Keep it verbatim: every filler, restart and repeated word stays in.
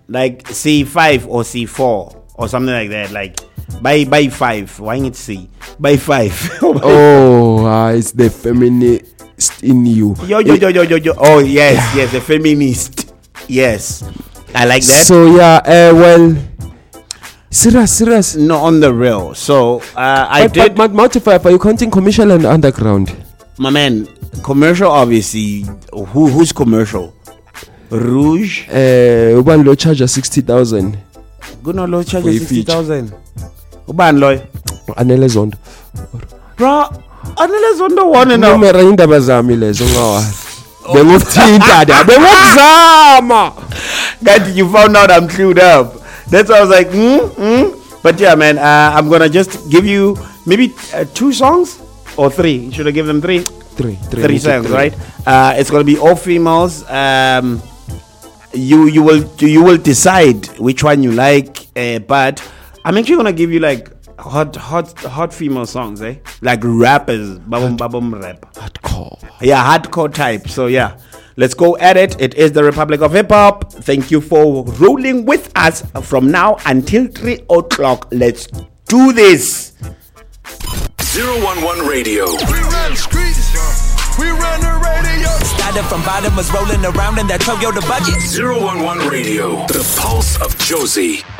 like C five or C four or something like that. Like by by five. Why not C? By five. Oh, uh, it's the feminist in you. Yo yo yo yo yo yo. Oh yes, yeah. yes, the feminist. Yes, I like that. So yeah, uh, well, serious, serious. No, on the real. So uh, I but, did. But, but multify. Are you counting commercial and underground? My man, commercial obviously. Who who's commercial? Rouge. Uh, one low charger sixty thousand. Good no low charger sixty thousand. Uban loy. Anele zondo. Bro, anele zondo one now. Numera indaba zami lezo ngawa. Bengukuthinta da. Bengukuzama. God, you found out I'm clued up. That's why I was like, hmm, hmm. But yeah, man, uh, I'm gonna just give you maybe uh, two songs or three. Should I give them three? Three, three, three songs, three. right? Uh, it's gonna be all females. Um, you you will you will decide which one you like. Uh, but I'm actually gonna give you like hot hot hot female songs, eh? Like rappers, babum babum rap. Hardcore. Yeah, hardcore type. So yeah, let's go at it. It is the Republic of Hip Hop. Thank you for rolling with us from now until three o'clock. Let's do this. zero one one Radio. We run the streets. We run the radio. Started from bottom, was rolling around in that Toyota budget. zero one one Radio. The pulse of Josie.